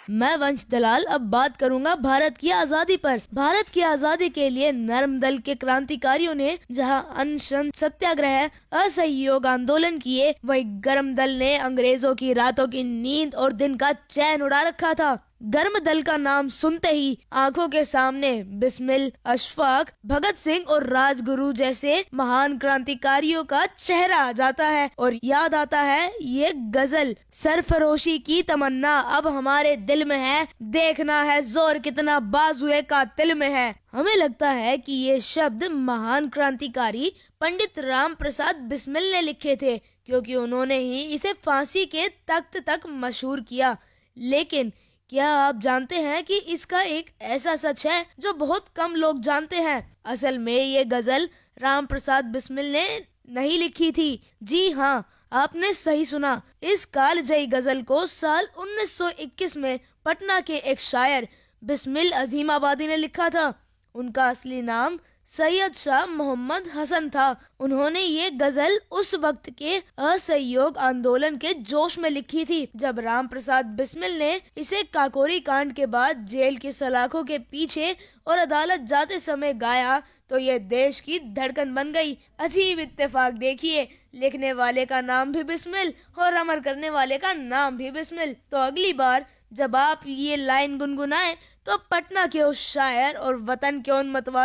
मैं वंश दलाल अब बात करूंगा भारत की आजादी पर। भारत की आजादी के लिए नर्म दल के क्रांतिकारियों ने जहां अनशन, सत्याग्रह, असहयोग आंदोलन किए, वही गर्म दल ने अंग्रेजों की रातों की नींद और दिन का चैन उड़ा रखा था। गर्म दल का नाम सुनते ही आंखों के सामने बिस्मिल, अशफाक, भगत सिंह और राजगुरु जैसे महान क्रांतिकारियों का चेहरा आ जाता है और याद आता है ये गजल, सरफरोशी की तमन्ना अब हमारे दिल में है, देखना है जोर कितना बाजुए कातिल में है। हमें लगता है कि ये शब्द महान क्रांतिकारी पंडित राम प्रसाद बिस्मिल ने लिखे थे, क्योंकि उन्होंने ही इसे फांसी के तख्त तक मशहूर किया। लेकिन क्या आप जानते हैं कि इसका एक ऐसा सच है जो बहुत कम लोग जानते हैं? असल में ये गजल राम प्रसाद बिस्मिल ने नहीं लिखी थी। जी हाँ, आपने सही सुना। इस कालजयी गजल को साल 1921 में पटना के एक शायर बिस्मिल अजीमाबादी ने लिखा था। उनका असली नाम सैयद शाह मोहम्मद हसन था। उन्होंने ये गजल उस वक्त के असहयोग आंदोलन के जोश में लिखी थी, जब राम प्रसाद बिस्मिल ने इसे काकोरी कांड के बाद जेल की सलाखों के पीछे और अदालत जाते समय गाया तो ये देश की धड़कन बन गई। अजीब इत्तेफाक देखिए, लिखने वाले का नाम भी बिस्मिल और अमर करने वाले का नाम भी बिस्मिल। तो अगली बार जब आप ये लाइन गुनगुनाएं तो पटना के उस शायर और वतन के उन मतवाले